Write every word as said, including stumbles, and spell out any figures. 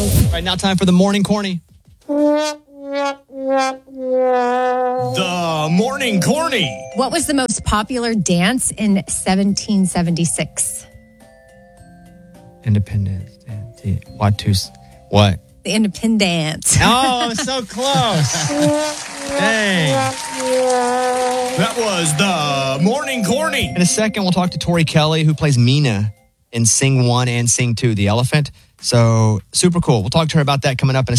All right, now time for the morning corny. The morning corny. What was the most popular dance in seventeen seventy-six? Independence. What? To, what? The Independence. Oh, so close. Dang. That was the morning corny. In a second, we'll talk to Tori Kelly, who plays Mina in Sing one and Sing two, The Elephant. So super cool. We'll talk to her about that coming up in a